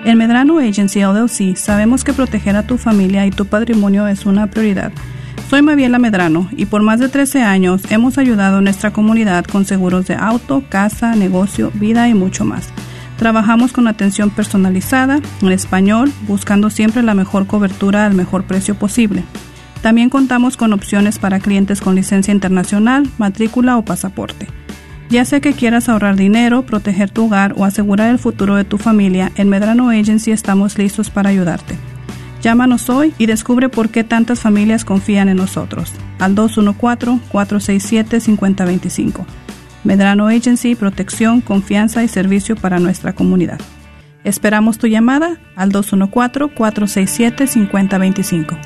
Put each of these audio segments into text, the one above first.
En Medrano Agency LLC sabemos que proteger a tu familia y tu patrimonio es una prioridad. Soy Mabiela Medrano y por más de 13 años hemos ayudado a nuestra comunidad con seguros de auto, casa, negocio, vida y mucho más. Trabajamos con atención personalizada, en español, buscando siempre la mejor cobertura al mejor precio posible. También contamos con opciones para clientes con licencia internacional, matrícula o pasaporte. Ya sea que quieras ahorrar dinero, proteger tu hogar o asegurar el futuro de tu familia, en Medrano Agency estamos listos para ayudarte. Llámanos hoy y descubre por qué tantas familias confían en nosotros. Al 214-467-5025. Medrano Agency, protección, confianza y servicio para nuestra comunidad. Esperamos tu llamada al 214-467-5025.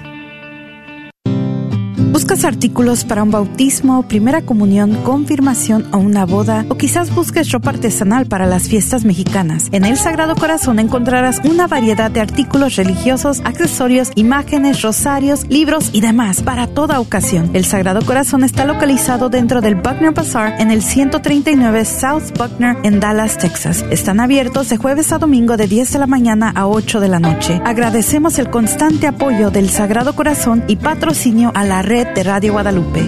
¿Buscas artículos para un bautismo, primera comunión, confirmación o una boda? O quizás busques ropa artesanal para las fiestas mexicanas. En El Sagrado Corazón encontrarás una variedad de artículos religiosos, accesorios, imágenes, rosarios, libros y demás para toda ocasión. El Sagrado Corazón está localizado dentro del Buckner Bazaar en el 139 South Buckner en Dallas, Texas. Están abiertos de jueves a domingo de 10 de la mañana a 8 de la noche. Agradecemos el constante apoyo del Sagrado Corazón y patrocinio a la red de Radio Guadalupe.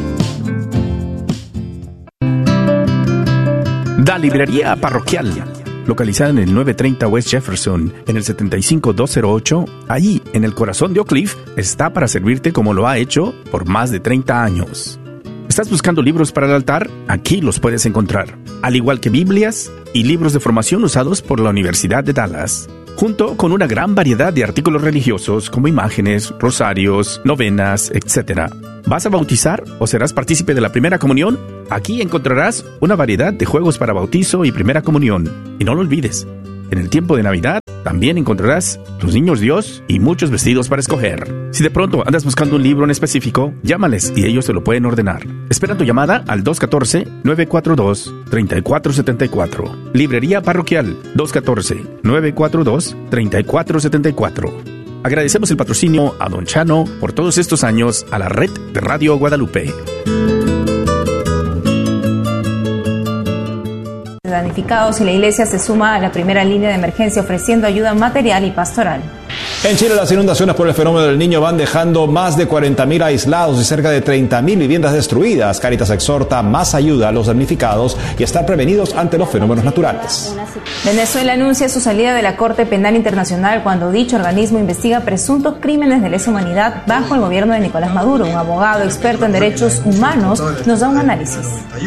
La librería parroquial, localizada en el 930 West Jefferson, en el 75208, allí en el corazón de Oak Cliff, está para servirte como lo ha hecho por más de 30 años. ¿Estás buscando libros para el altar? Aquí los puedes encontrar, al igual que Biblias y libros de formación usados por la Universidad de Dallas, junto con una gran variedad de artículos religiosos como imágenes, rosarios, novenas, etc. ¿Vas a bautizar o serás partícipe de la primera comunión? Aquí encontrarás una variedad de juegos para bautizo y primera comunión. Y no lo olvides, en el tiempo de Navidad también encontrarás los niños Dios y muchos vestidos para escoger. Si de pronto andas buscando un libro en específico, llámales y ellos te lo pueden ordenar. Espera tu llamada al 214-942-3474. Librería Parroquial, 214-942-3474. Agradecemos el patrocinio a Don Chano por todos estos años a la red de Radio Guadalupe. Damnificados y la iglesia se suma a la primera línea de emergencia ofreciendo ayuda material y pastoral. En Chile, las inundaciones por el fenómeno del Niño van dejando más de 40.000 aislados y cerca de 30.000 viviendas destruidas. Cáritas exhorta más ayuda a los damnificados y estar prevenidos ante los fenómenos naturales. Venezuela anuncia su salida de la Corte Penal Internacional cuando dicho organismo investiga presuntos crímenes de lesa humanidad bajo el gobierno de Nicolás Maduro. Un abogado experto en derechos humanos nos da un análisis.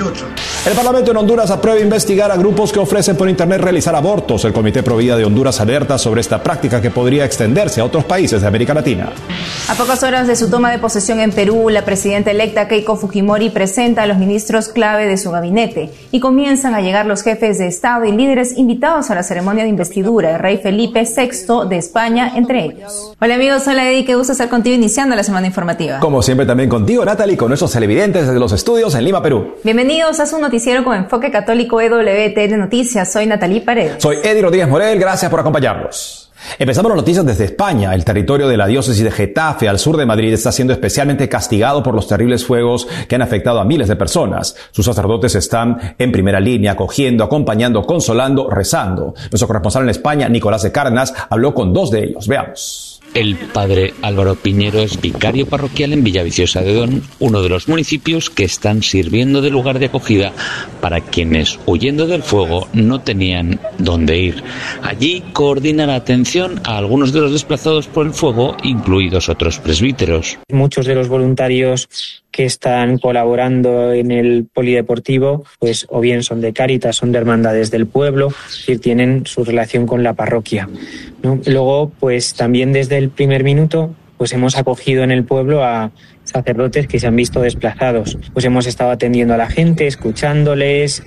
El Parlamento en Honduras aprueba investigar a grupos que ofrecen por internet realizar abortos. El Comité Pro Vida de Honduras alerta sobre esta práctica que podría extenderse a otros países de América Latina. A pocas horas de su toma de posesión en Perú, la presidenta electa Keiko Fujimori presenta a los ministros clave de su gabinete y comienzan a llegar los jefes de Estado y líderes invitados a la ceremonia de investidura del rey Felipe VI de España, entre ellos. Hola amigos, hola Eddie, qué gusto estar contigo iniciando la semana informativa. Como siempre también contigo, Natalie, con nuestros televidentes desde los estudios en Lima, Perú. Bienvenidos a su noticiero con enfoque católico EWTN Noticias. Soy Natalie Paredes. Soy Eddie Rodríguez Morel, gracias por acompañarnos. Empezamos las noticias desde España. El territorio de la diócesis de Getafe, al sur de Madrid, está siendo especialmente castigado por los terribles fuegos que han afectado a miles de personas. Sus sacerdotes están en primera línea, acogiendo, acompañando, consolando, rezando. Nuestro corresponsal en España, Nicolás de Cárdenas, habló con dos de ellos. Veamos. El padre Álvaro Piñero es vicario parroquial en Villaviciosa de Odón, uno de los municipios que están sirviendo de lugar de acogida para quienes, huyendo del fuego, no tenían dónde ir. Allí coordina la atención a algunos de los desplazados por el fuego, incluidos otros presbíteros. Muchos de los voluntarios que están colaborando en el polideportivo, pues o bien son de Cáritas, son de hermandades del pueblo, es decir, tienen su relación con la parroquia, ¿no? Luego, pues también desde el primer minuto, pues hemos acogido en el pueblo a sacerdotes que se han visto desplazados. Pues hemos estado atendiendo a la gente, escuchándoles,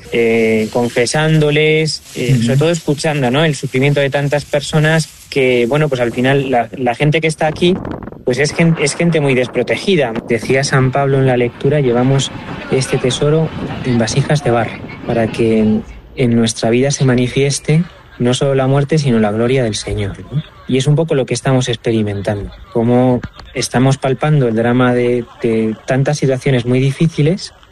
confesándoles, sobre todo escuchando, ¿no?, el sufrimiento de tantas personas que, bueno, pues al final la gente que está aquí pues es gente muy desprotegida. Decía San Pablo en la lectura, llevamos este tesoro en vasijas de barro para que en nuestra vida se manifieste no solo la muerte, sino la gloria del Señor, ¿no? Y es un poco lo que estamos experimentando, cómo estamos palpando el drama de tantas situaciones muy difíciles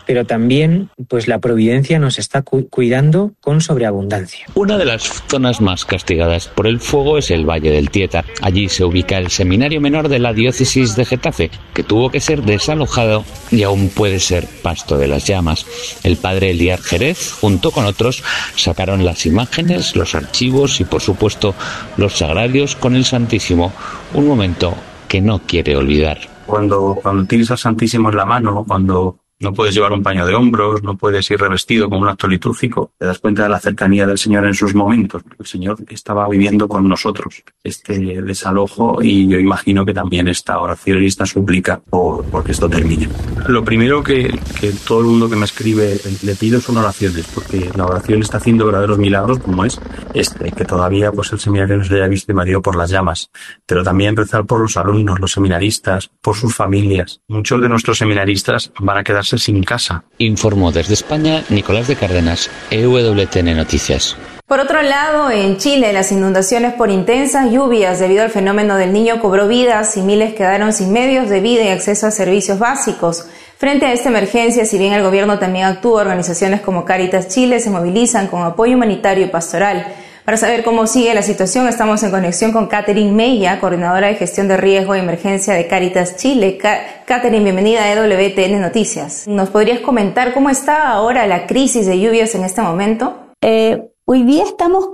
pero también pues la providencia nos está cuidando con sobreabundancia. Una de las zonas más castigadas por el fuego es el Valle del Tieta. Allí se ubica el seminario menor de la diócesis de Getafe, que tuvo que ser desalojado y aún puede ser pasto de las llamas. El padre Eliar Jerez, junto con otros, sacaron las imágenes, los archivos y, por supuesto, los sagrarios con el Santísimo. Un momento que no quiere olvidar. Cuando tienes al Santísimo en la mano, cuando no puedes llevar un paño de hombros, no puedes ir revestido con un acto litúrgico, te das cuenta de la cercanía del Señor en sus momentos. El Señor estaba viviendo con nosotros este desalojo, y yo imagino que también esta oración y esta súplica porque esto termine. Lo primero que todo el mundo que me escribe le pido son oraciones, porque la oración está haciendo verdaderos milagros, como es que todavía pues el seminario no se haya visto invadido por las llamas, pero también rezar por los alumnos, los seminaristas, por sus familias. Muchos de nuestros seminaristas van a quedarse sin casa. Informó desde España Nicolás de Cárdenas, EWTN Noticias. Por otro lado, en Chile, las inundaciones por intensas lluvias debido al fenómeno del Niño cobró vidas y miles quedaron sin medios de vida y acceso a servicios básicos. Frente a esta emergencia, si bien el gobierno también actúa, organizaciones como Cáritas Chile se movilizan con apoyo humanitario y pastoral. Para saber cómo sigue la situación, estamos en conexión con Catherine Mella, coordinadora de gestión de riesgo y emergencia de Cáritas Chile. Catherine, bienvenida a EWTN Noticias. ¿Nos podrías comentar cómo está ahora la crisis de lluvias en este momento? Hoy día estamos,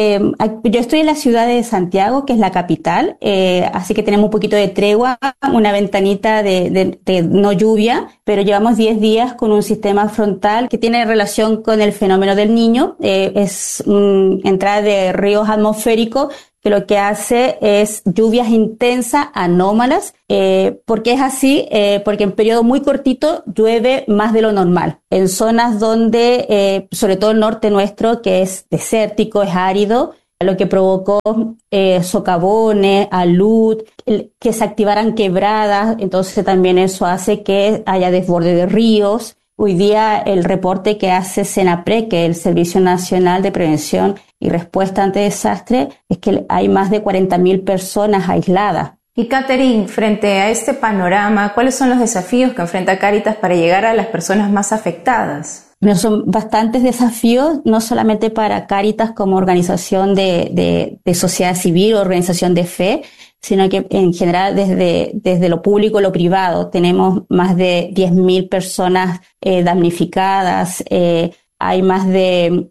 yo estoy en la ciudad de Santiago, que es la capital, así que tenemos un poquito de tregua, una ventanita de no lluvia, pero llevamos 10 días con un sistema frontal que tiene relación con el fenómeno del Niño, es entrada de ríos atmosféricos, que lo que hace es lluvias intensas, anómalas. ¿Por qué es así? Porque en periodo muy cortito llueve más de lo normal. En zonas donde, sobre todo el norte nuestro, que es desértico, es árido, lo que provocó socavones, alud, que se activaran quebradas, entonces también eso hace que haya desborde de ríos. Hoy día el reporte que hace Senapred, que es el Servicio Nacional de Prevención y Respuesta ante Desastres, es que hay más de 40.000 personas aisladas. Y Catherine, frente a este panorama, ¿cuáles son los desafíos que enfrenta Cáritas para llegar a las personas más afectadas? Son bastantes desafíos, no solamente para Cáritas como organización de sociedad civil o organización de fe, sino que en general desde lo público y lo privado tenemos más de 10.000 personas damnificadas, hay más de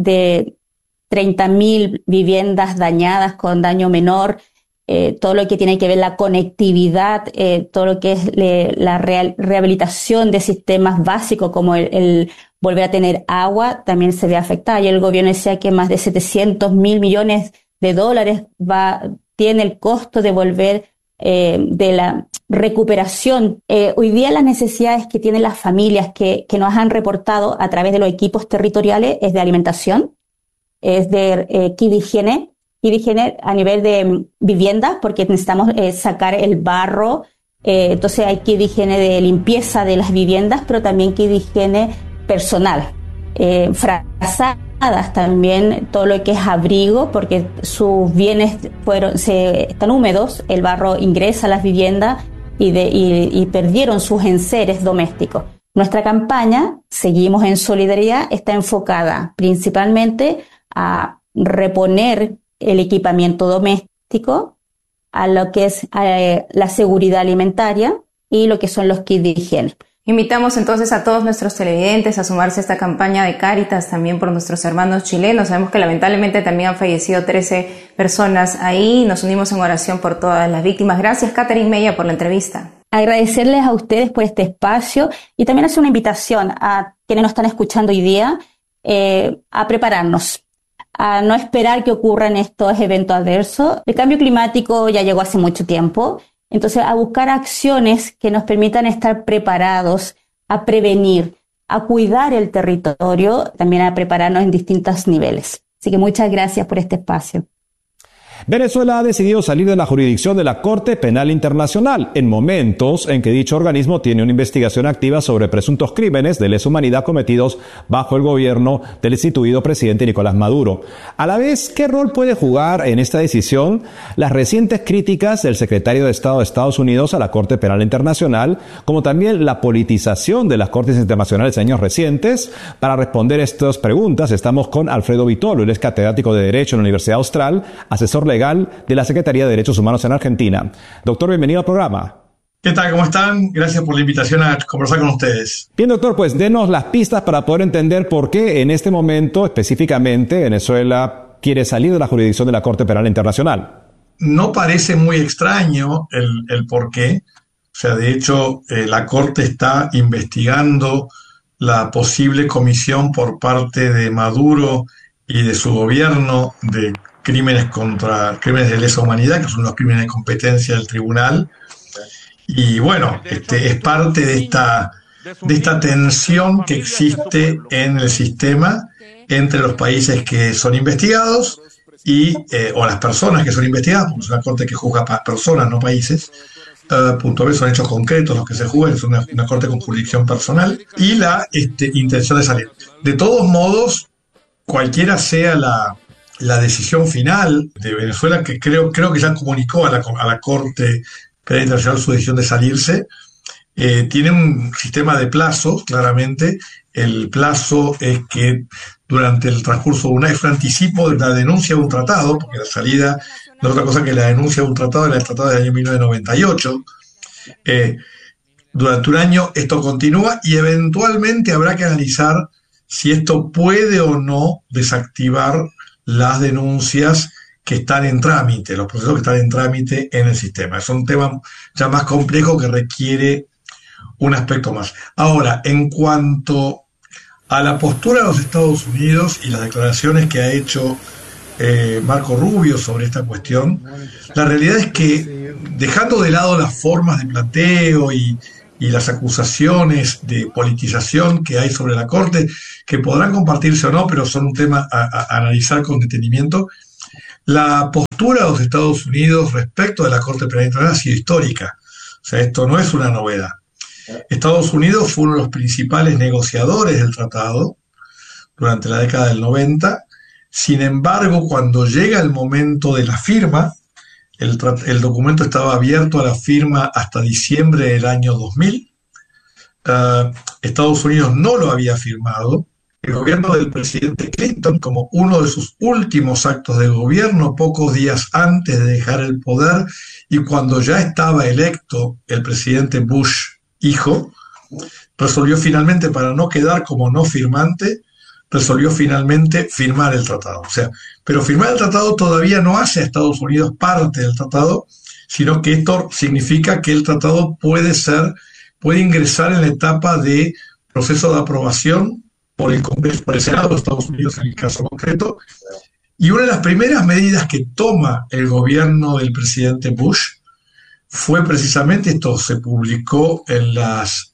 30.000 viviendas dañadas con daño menor, todo lo que tiene que ver la conectividad, todo lo que es la rehabilitación de sistemas básicos como el volver a tener agua también se ve afectada. Y el gobierno decía que más de 700.000 millones de dólares tiene el costo de volver de la recuperación. Hoy día las necesidades que tienen las familias que nos han reportado a través de los equipos territoriales es de alimentación, es de kit de higiene a nivel de viviendas, porque necesitamos sacar el barro, entonces hay kit de higiene de limpieza de las viviendas, pero también kit de higiene personal, frazadas también, todo lo que es abrigo, porque sus bienes están húmedos, el barro ingresa a las viviendas y perdieron sus enseres domésticos. Nuestra campaña, Seguimos en Solidaridad, está enfocada principalmente a reponer el equipamiento doméstico, a lo que es la seguridad alimentaria y lo que son los kits de higiene. Invitamos entonces a todos nuestros televidentes a sumarse a esta campaña de Cáritas, también por nuestros hermanos chilenos. Sabemos que lamentablemente también han fallecido 13 personas ahí. Nos unimos en oración por todas las víctimas. Gracias, Catherine Mella, por la entrevista. Agradecerles a ustedes por este espacio y también hacer una invitación a quienes nos están escuchando hoy día a prepararnos, a no esperar que ocurran estos eventos adversos. El cambio climático ya llegó hace mucho tiempo. Entonces, a buscar acciones que nos permitan estar preparados, a prevenir, a cuidar el territorio, también a prepararnos en distintos niveles. Así que muchas gracias por este espacio. Venezuela ha decidido salir de la jurisdicción de la Corte Penal Internacional en momentos en que dicho organismo tiene una investigación activa sobre presuntos crímenes de lesa humanidad cometidos bajo el gobierno del instituido presidente Nicolás Maduro. A la vez, ¿qué rol puede jugar en esta decisión las recientes críticas del secretario de Estado de Estados Unidos a la Corte Penal Internacional, como también la politización de las Cortes Internacionales en años recientes? Para responder estas preguntas estamos con Alfredo Vitolo, él es catedrático de Derecho en la Universidad Austral, asesor legal de la Secretaría de Derechos Humanos en Argentina. Doctor, bienvenido al programa. ¿Qué tal? ¿Cómo están? Gracias por la invitación a conversar con ustedes. Bien, doctor, pues denos las pistas para poder entender por qué en este momento específicamente Venezuela quiere salir de la jurisdicción de la Corte Penal Internacional. No parece muy extraño el por qué. O sea, de hecho, la Corte está investigando la posible comisión por parte de Maduro y de su gobierno de crímenes de lesa humanidad, que son los crímenes de competencia del tribunal. Y bueno, es parte de esta tensión que existe en el sistema entre los países que son investigados o las personas que son investigadas, porque es una corte que juzga personas, no países. Punto B, son hechos concretos los que se juzgan, es una corte con jurisdicción personal, y la intención de salir. De todos modos, cualquiera sea la decisión final de Venezuela, que creo que ya comunicó a la Corte Penal Internacional su decisión de salirse, tiene un sistema de plazos, claramente. El plazo es que durante el transcurso de un anticipo de la denuncia de un tratado, porque la salida no es otra cosa que la denuncia de un tratado, el tratado del año 1998. Durante un año esto continúa y eventualmente habrá que analizar si esto puede o no desactivar las denuncias que están en trámite, los procesos que están en trámite en el sistema. Es un tema ya más complejo que requiere un aspecto más. Ahora, en cuanto a la postura de los Estados Unidos y las declaraciones que ha hecho Marco Rubio sobre esta cuestión, la realidad es que, dejando de lado las formas de planteo y las acusaciones de politización que hay sobre la Corte, que podrán compartirse o no, pero son un tema a analizar con detenimiento, la postura de los Estados Unidos respecto de la Corte Penal Internacional ha sido histórica. O sea, esto no es una novedad. Estados Unidos fue uno de los principales negociadores del tratado durante la década del 90. Sin embargo, cuando llega el momento de la firma, el documento estaba abierto a la firma hasta diciembre del año 2000. Estados Unidos no lo había firmado. El gobierno del presidente Clinton, como uno de sus últimos actos de gobierno, pocos días antes de dejar el poder y cuando ya estaba electo el presidente Bush hijo, resolvió finalmente, para no quedar como no firmante, resolvió finalmente firmar el tratado. O sea, pero firmar el tratado todavía no hace a Estados Unidos parte del tratado, sino que esto significa que el tratado puede ingresar en la etapa de proceso de aprobación por el Congreso, por el Senado de Estados Unidos en el caso concreto. Y una de las primeras medidas que toma el gobierno del presidente Bush fue precisamente esto. Se publicó en las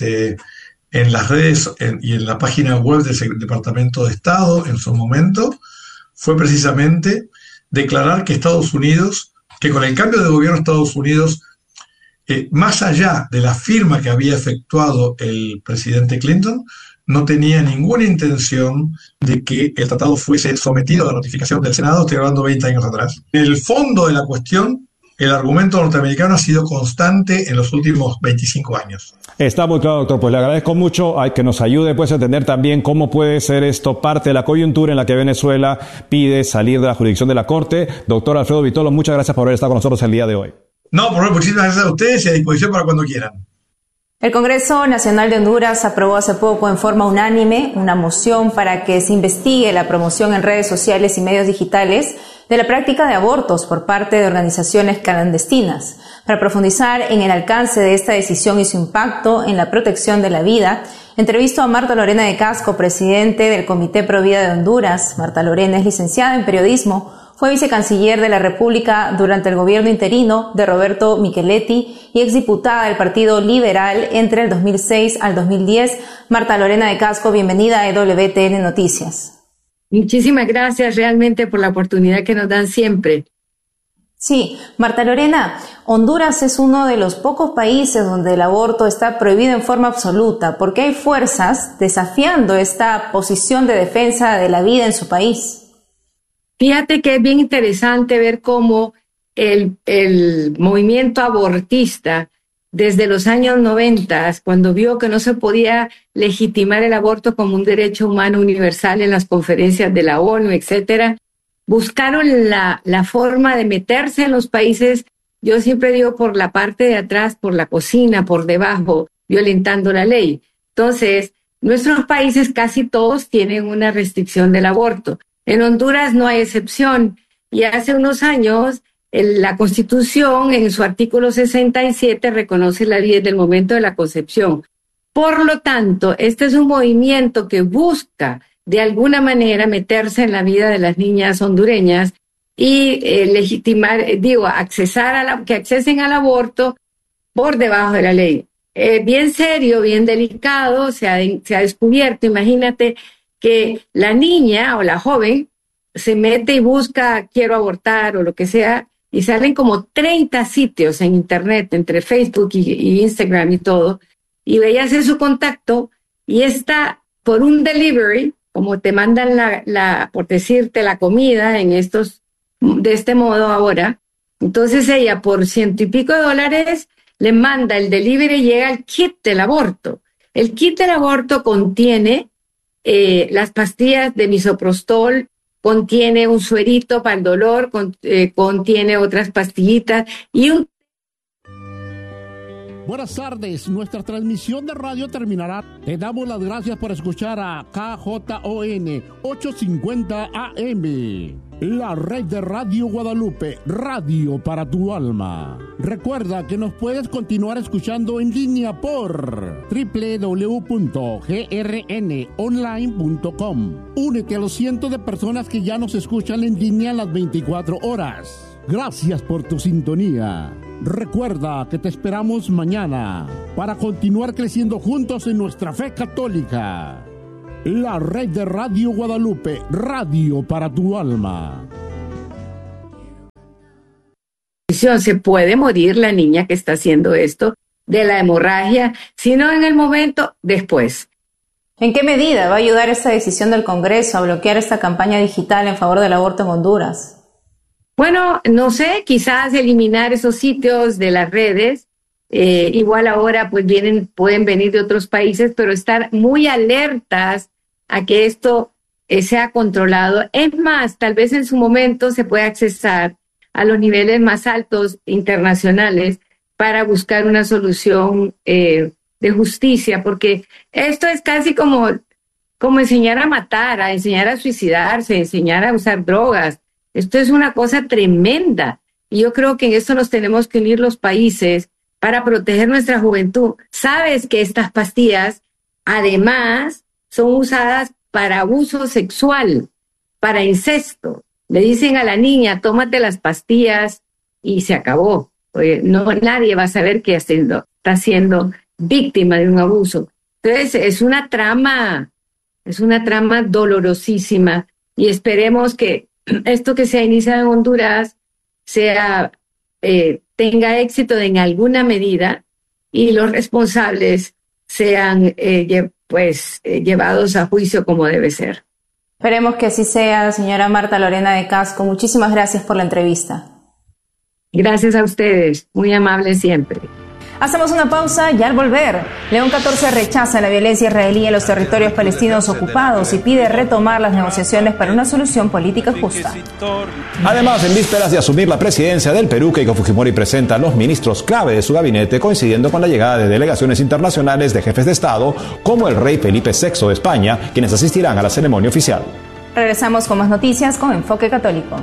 redes y en la página web del Departamento de Estado en su momento, fue precisamente declarar que Estados Unidos, que con el cambio de gobierno de Estados Unidos, más allá de la firma que había efectuado el presidente Clinton, no tenía ninguna intención de que el tratado fuese sometido a la notificación del Senado. Estoy hablando 20 años atrás. En el fondo de la cuestión, el argumento norteamericano ha sido constante en los últimos 25 años. Está muy claro, doctor. Pues le agradezco mucho que nos ayude pues, a entender también cómo puede ser esto parte de la coyuntura en la que Venezuela pide salir de la jurisdicción de la Corte. Doctor Alfredo Vitolo, muchas gracias por haber estado con nosotros el día de hoy. No, por favor, muchísimas gracias a ustedes y a disposición para cuando quieran. El Congreso Nacional de Honduras aprobó hace poco en forma unánime una moción para que se investigue la promoción en redes sociales y medios digitales de la práctica de abortos por parte de organizaciones clandestinas. Para profundizar en el alcance de esta decisión y su impacto en la protección de la vida, entrevistó a Marta Lorena de Casco, presidente del Comité Pro Vida de Honduras. Marta Lorena es licenciada en periodismo, fue vicecanciller de la República durante el gobierno interino de Roberto Micheletti y exdiputada del Partido Liberal entre el 2006 al 2010. Marta Lorena de Casco, bienvenida a EWTN Noticias. Muchísimas gracias realmente por la oportunidad que nos dan siempre. Sí, Marta Lorena, Honduras es uno de los pocos países donde el aborto está prohibido en forma absoluta, porque hay fuerzas desafiando esta posición de defensa de la vida en su país. Fíjate que es bien interesante ver cómo el movimiento abortista, desde los años 90, cuando vio que no se podía legitimar el aborto como un derecho humano universal en las conferencias de la ONU, etcétera, buscaron la forma de meterse en los países, yo siempre digo por la parte de atrás, por la cocina, por debajo, violentando la ley. Entonces, nuestros países casi todos tienen una restricción del aborto. En Honduras no hay excepción. Y hace unos años, la Constitución, en su artículo 67, reconoce la vida desde el momento de la concepción. Por lo tanto, este es un movimiento que busca de alguna manera meterse en la vida de las niñas hondureñas y que accesen al aborto por debajo de la ley. Bien serio, bien delicado, se ha descubierto. Imagínate que la niña o la joven se mete y busca quiero abortar o lo que sea, y salen como 30 sitios en internet, entre Facebook y Instagram y todo, y ella hace su contacto y está por un delivery, como te mandan por decirte la comida de este modo ahora. Entonces ella por $100 y pico le manda el delivery y llega el kit del aborto. El kit del aborto contiene las pastillas de misoprostol, contiene un suerito para el dolor, contiene otras pastillitas y un... Buenas tardes, nuestra transmisión de radio terminará. Te damos las gracias por escuchar a KJON 850 AM, la red de Radio Guadalupe, radio para tu alma. Recuerda que nos puedes continuar escuchando en línea por www.grnonline.com. Únete a los cientos de personas que ya nos escuchan en línea las 24 horas. Gracias por tu sintonía. Recuerda que te esperamos mañana para continuar creciendo juntos en nuestra fe católica. La red de Radio Guadalupe, radio para tu alma. Se puede morir la niña que está haciendo esto de la hemorragia, sino en el momento después. ¿En qué medida va a ayudar esta decisión del Congreso a bloquear esta campaña digital en favor del aborto en Honduras? Bueno, no sé, quizás eliminar esos sitios de las redes. Igual ahora pues pueden venir de otros países, pero estar muy alertas a que esto sea controlado. Es más, tal vez en su momento se pueda accesar a los niveles más altos internacionales para buscar una solución de justicia, porque esto es casi como enseñar a matar, a enseñar a suicidarse, enseñar a usar drogas. Esto es una cosa tremenda y yo creo que en esto nos tenemos que unir los países para proteger nuestra juventud. Sabes que estas pastillas además son usadas para abuso sexual, para incesto. Le dicen a la niña, tómate las pastillas y se acabó. Nadie va a saber que está siendo víctima de un abuso. Entonces es una trama dolorosísima y esperemos que esto que se ha iniciado en Honduras tenga éxito en alguna medida y los responsables sean llevados a juicio como debe ser. Esperemos que así sea, señora Marta Lorena de Casco. Muchísimas gracias por la entrevista. Gracias a ustedes, muy amables siempre. Hacemos una pausa y al volver, León XIV rechaza la violencia israelí en los territorios palestinos ocupados y pide retomar las negociaciones para una solución política justa. Además, en vísperas de asumir la presidencia del Perú, Keiko Fujimori presenta a los ministros clave de su gabinete, coincidiendo con la llegada de delegaciones internacionales de jefes de Estado, como el rey Felipe VI de España, quienes asistirán a la ceremonia oficial. Regresamos con más noticias con Enfoque Católico.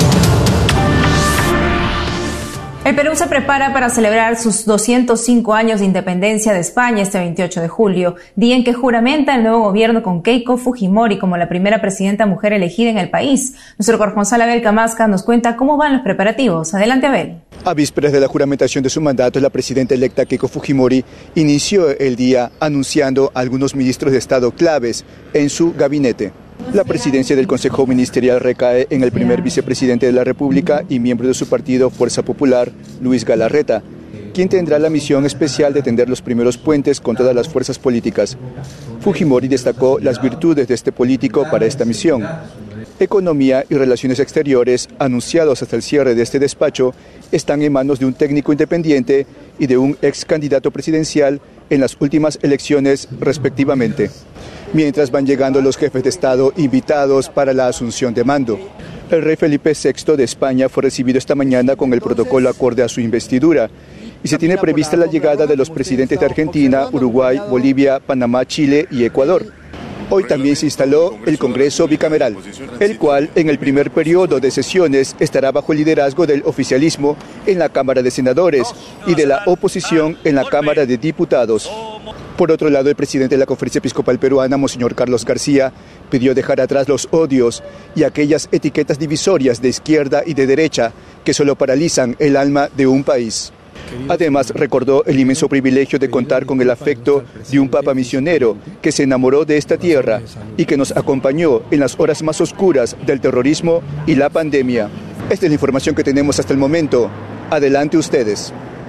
El Perú se prepara para celebrar sus 205 años de independencia de España este 28 de julio, día en que juramenta el nuevo gobierno con Keiko Fujimori como la primera presidenta mujer elegida en el país. Nuestro corresponsal Abel Camasca nos cuenta cómo van los preparativos. Adelante, Abel. A vísperas de la juramentación de su mandato, la presidenta electa Keiko Fujimori inició el día anunciando a algunos ministros de Estado claves en su gabinete. La presidencia del Consejo Ministerial recae en el primer vicepresidente de la República y miembro de su partido Fuerza Popular, Luis Galarreta, quien tendrá la misión especial de tender los primeros puentes con todas las fuerzas políticas. Fujimori destacó las virtudes de este político para esta misión. Economía y Relaciones Exteriores, anunciados hasta el cierre de este despacho, están en manos de un técnico independiente y de un ex candidato presidencial en las últimas elecciones respectivamente. Mientras van llegando los jefes de Estado invitados para la asunción de mando. El rey Felipe VI de España fue recibido esta mañana con el protocolo acorde a su investidura y se tiene prevista la llegada de los presidentes de Argentina, Uruguay, Bolivia, Panamá, Chile y Ecuador. Hoy también se instaló el Congreso Bicameral, el cual en el primer periodo de sesiones estará bajo el liderazgo del oficialismo en la Cámara de Senadores y de la oposición en la Cámara de Diputados. Por otro lado, el presidente de la Conferencia Episcopal Peruana, Monseñor Carlos García, pidió dejar atrás los odios y aquellas etiquetas divisorias de izquierda y de derecha que solo paralizan el alma de un país. Además, recordó el inmenso privilegio de contar con el afecto de un papa misionero que se enamoró de esta tierra y que nos acompañó en las horas más oscuras del terrorismo y la pandemia. Esta es la información que tenemos hasta el momento. Adelante ustedes.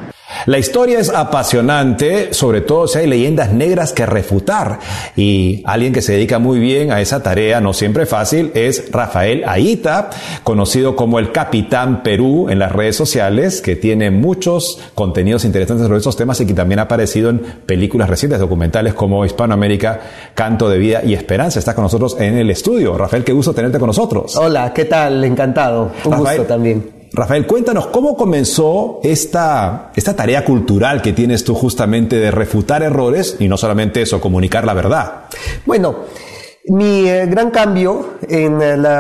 La historia es apasionante, sobre todo si hay leyendas negras que refutar. Y alguien que se dedica muy bien a esa tarea, no siempre fácil, es Rafael Ayita, conocido como el Capitán Perú en las redes sociales, que tiene muchos contenidos interesantes sobre esos temas y que también ha aparecido en películas recientes, documentales como Hispanoamérica, Canto de Vida y Esperanza. Está con nosotros en el estudio. Rafael, qué gusto tenerte con nosotros. Hola, ¿qué tal? Encantado. Un gusto también. Rafael, cuéntanos cómo comenzó esta tarea cultural que tienes tú justamente de refutar errores y no solamente eso, comunicar la verdad. Bueno, mi gran cambio en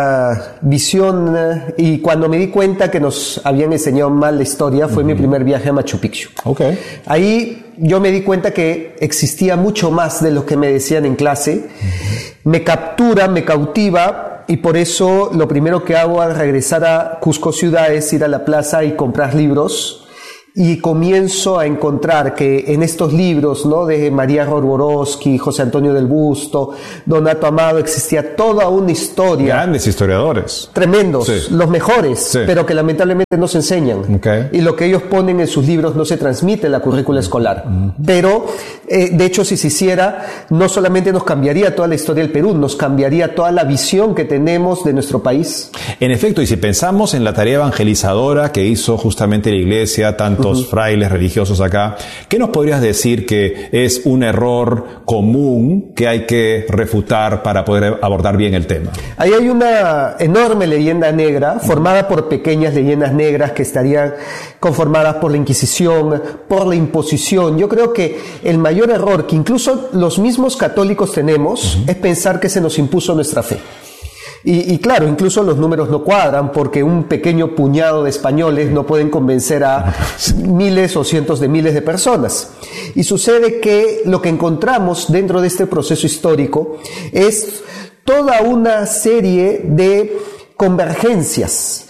la visión y cuando me di cuenta que nos habían enseñado mal la historia fue mi primer viaje a Machu Picchu. Okay. Ahí yo me di cuenta que existía mucho más de lo que me decían en clase. Me captura, me cautiva. Y por eso lo primero que hago al regresar a Cusco ciudad es ir a la plaza y comprar libros. Y comienzo a encontrar que en estos libros, ¿no?, de María Roborowski, José Antonio del Busto, Donato Amado, existía toda una historia. Grandes historiadores. Tremendos, sí. Los mejores, sí. Pero que lamentablemente no se enseñan. Okay. Y lo que ellos ponen en sus libros no se transmite en la currícula escolar. Pero, de hecho, si se hiciera, no solamente nos cambiaría toda la historia del Perú, nos cambiaría toda la visión que tenemos de nuestro país. En efecto, y si pensamos en la tarea evangelizadora que hizo justamente la Iglesia, tantos frailes religiosos acá, ¿qué nos podrías decir que es un error común que hay que refutar para poder abordar bien el tema? Ahí hay una enorme leyenda negra, formada por pequeñas leyendas negras que estarían conformadas por la Inquisición, por la imposición. Yo creo que el mayor error que incluso los mismos católicos tenemos es pensar que se nos impuso nuestra fe. Y claro, incluso los números no cuadran porque un pequeño puñado de españoles no pueden convencer a miles o cientos de miles de personas. Y sucede que lo que encontramos dentro de este proceso histórico es toda una serie de convergencias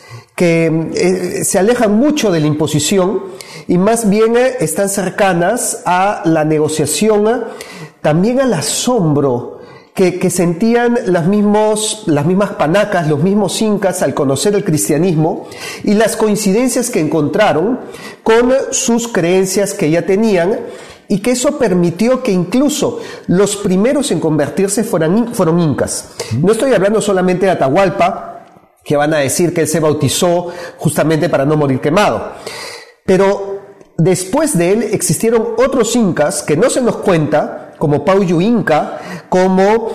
que se alejan mucho de la imposición y más bien están cercanas a la negociación, también al asombro que sentían las mismas panacas, los mismos incas al conocer el cristianismo y las coincidencias que encontraron con sus creencias que ya tenían y que eso permitió que incluso los primeros en convertirse fueron incas. No estoy hablando solamente de Atahualpa, que van a decir que él se bautizó justamente para no morir quemado, pero después de él existieron otros incas que no se nos cuenta, como Pauyu Inca, como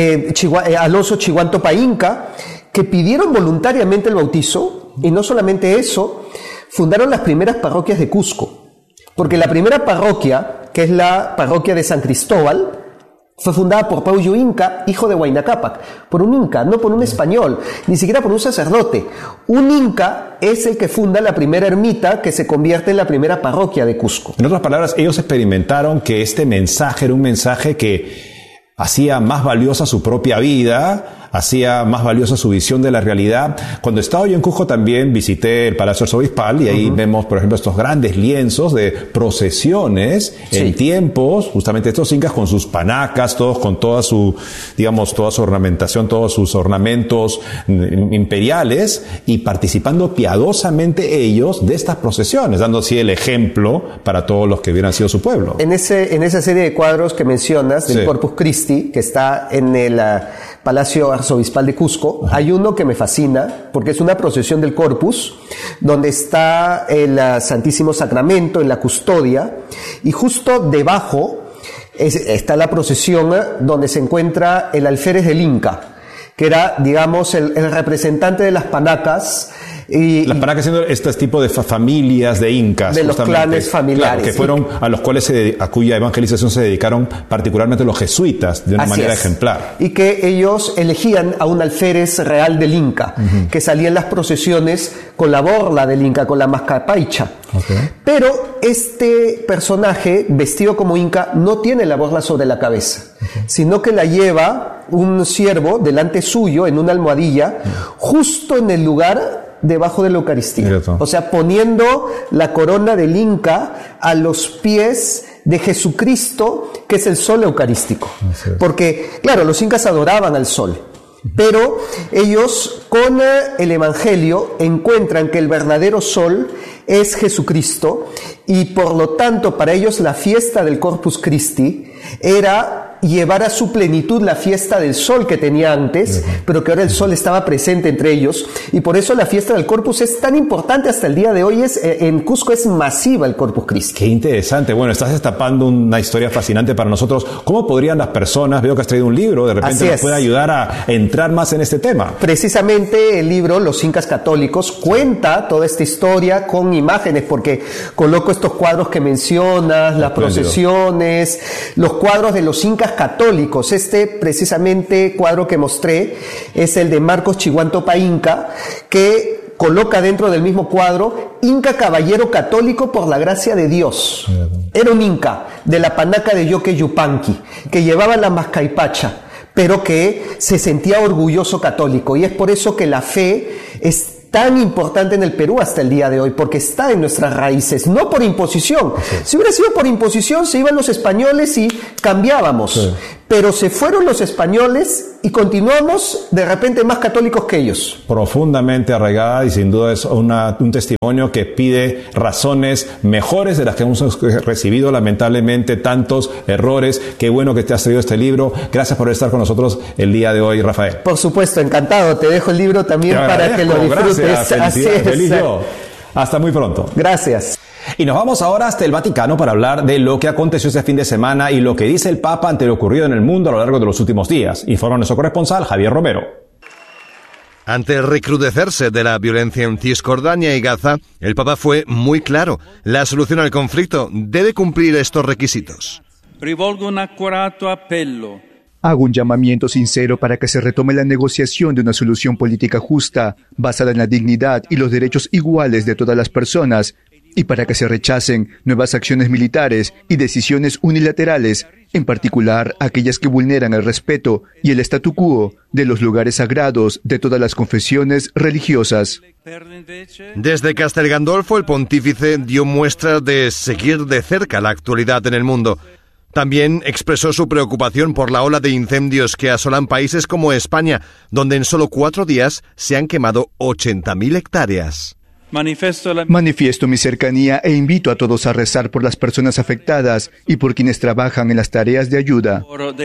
Alonso Chihuantopa Inca, que pidieron voluntariamente el bautizo, y no solamente eso, fundaron las primeras parroquias de Cusco, porque la primera parroquia, que es la parroquia de San Cristóbal, fue fundada por Pauyu Inca, hijo de Huayna Cápac, por un inca, no por un español, ni siquiera por un sacerdote. Un inca es el que funda la primera ermita que se convierte en la primera parroquia de Cusco. En otras palabras, ellos experimentaron que este mensaje era un mensaje que hacía más valiosa su propia vida hacía más valiosa su visión de la realidad. Cuando estaba yo en Cusco también visité el Palacio Arzobispal y ahí vemos, por ejemplo, estos grandes lienzos de procesiones en tiempos, justamente estos incas con sus panacas, todos con toda su, digamos, toda su ornamentación, todos sus ornamentos imperiales y participando piadosamente ellos de estas procesiones, dando así el ejemplo para todos los que hubieran sido su pueblo. En esa serie de cuadros que mencionas del Corpus Christi, que está en el Palacio Arzobispal de Cusco, hay uno que me fascina, porque es una procesión del Corpus, donde está el Santísimo Sacramento en la custodia, y justo debajo está la procesión donde se encuentra el alférez del Inca, que era, digamos, el representante de las panacas. Las panacas siendo este tipo de familias de incas. De los clanes familiares. Claro, que fueron a los cuales a cuya evangelización se dedicaron particularmente los jesuitas de una manera ejemplar. Y que ellos elegían a un alférez real del Inca, que salía en las procesiones con la borla del Inca, con la mascapaicha. Pero este personaje, vestido como Inca, no tiene la borla sobre la cabeza, sino que la lleva un siervo delante suyo en una almohadilla, justo en el lugar debajo de la Eucaristía. O sea, poniendo la corona del Inca a los pies de Jesucristo, que es el sol eucarístico. Porque, claro, los incas adoraban al sol, pero ellos con el Evangelio encuentran que el verdadero sol es Jesucristo, y por lo tanto para ellos la fiesta del Corpus Christi era llevar a su plenitud la fiesta del sol que tenía antes, pero que ahora el sol estaba presente entre ellos, y por eso la fiesta del Corpus es tan importante hasta el día de hoy. En Cusco es masiva el Corpus Christi. Qué interesante. Bueno, estás destapando una historia fascinante para nosotros. ¿Cómo podrían las personas, veo que has traído un libro, de repente nos puede ayudar a entrar más en este tema? Precisamente el libro Los Incas Católicos cuenta toda esta historia con imágenes, porque coloco estos cuadros que mencionas, las procesiones, los cuadros de los incas católicos. Este precisamente cuadro que mostré es el de Marcos Chihuantopa Inca, que coloca dentro del mismo cuadro Inca caballero católico por la gracia de Dios. Era un Inca de la panaca de Yoque Yupanqui, que llevaba la mascaipacha, pero que se sentía orgulloso católico, y es por eso que la fe es tan importante en el Perú hasta el día de hoy, porque está en nuestras raíces, no por imposición. Si hubiera sido por imposición, se iban los españoles y cambiábamos. Pero se fueron los españoles y continuamos de repente más católicos que ellos. Profundamente arraigada, y sin duda es un testimonio que pide razones mejores de las que hemos recibido lamentablemente tantos errores. Qué bueno que te has traído este libro. Gracias por estar con nosotros el día de hoy, Rafael. Por supuesto, encantado. Te dejo el libro también para que lo disfrutes. Así es. Hasta muy pronto. Gracias. Y nos vamos ahora hasta el Vaticano para hablar de lo que aconteció este fin de semana y lo que dice el Papa ante lo ocurrido en el mundo a lo largo de los últimos días. Informa nuestro corresponsal Javier Romero. Ante el recrudecerse de la violencia en Cisjordania y Gaza, el Papa fue muy claro. La solución al conflicto debe cumplir estos requisitos. Hago un llamamiento sincero para que se retome la negociación de una solución política justa, basada en la dignidad y los derechos iguales de todas las personas, y para que se rechacen nuevas acciones militares y decisiones unilaterales, en particular aquellas que vulneran el respeto y el statu quo de los lugares sagrados de todas las confesiones religiosas. Desde Castel Gandolfo, el pontífice dio muestra de seguir de cerca la actualidad en el mundo. También expresó su preocupación por la ola de incendios que asolan países como España, donde en solo 4 días se han quemado 80.000 hectáreas. Manifiesto mi cercanía e invito a todos a rezar por las personas afectadas y por quienes trabajan en las tareas de ayuda.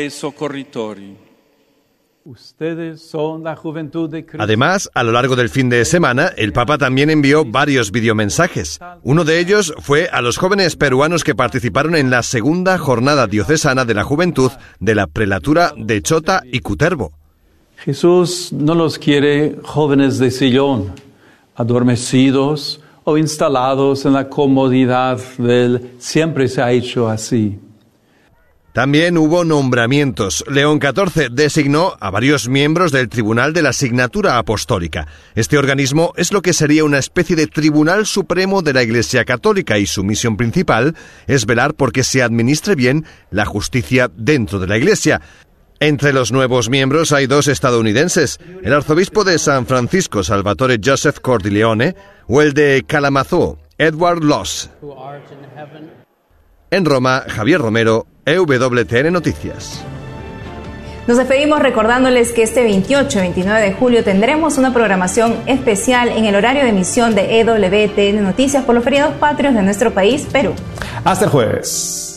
Ustedes son la juventud de Cristo. Además, a lo largo del fin de semana, el Papa también envió varios videomensajes. Uno de ellos fue a los jóvenes peruanos que participaron en la segunda jornada diocesana de la juventud de la prelatura de Chota y Cutervo. Jesús no los quiere jóvenes de sillón, adormecidos o instalados en la comodidad del siempre se ha hecho así. También hubo nombramientos. León XIV designó a varios miembros del Tribunal de la Signatura Apostólica. Este organismo es lo que sería una especie de Tribunal Supremo de la Iglesia Católica, y su misión principal es velar por que se administre bien la justicia dentro de la Iglesia. Entre los nuevos miembros hay 2 estadounidenses, el arzobispo de San Francisco, Salvatore Joseph Cordileone, o el de Kalamazoo, Edward Loss. En Roma, Javier Romero, EWTN Noticias. Nos despedimos recordándoles que este 28 y 29 de julio tendremos una programación especial en el horario de emisión de EWTN Noticias por los feriados patrios de nuestro país, Perú. Hasta el jueves.